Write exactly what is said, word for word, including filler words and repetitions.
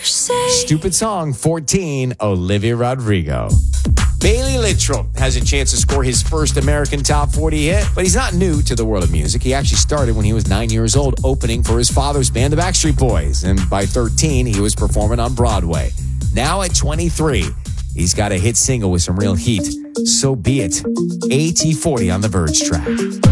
Stupid song, fourteen, Olivia Rodrigo. Bailey Littrell has a chance to score his first American Top forty hit, but he's not new to the world of music. He actually started when he was nine years old, opening for his father's band, the Backstreet Boys. And by thirteen, he was performing on Broadway. Now at twenty-three, he's got a hit single with some real heat. So Be It. A T forty on the Verge track.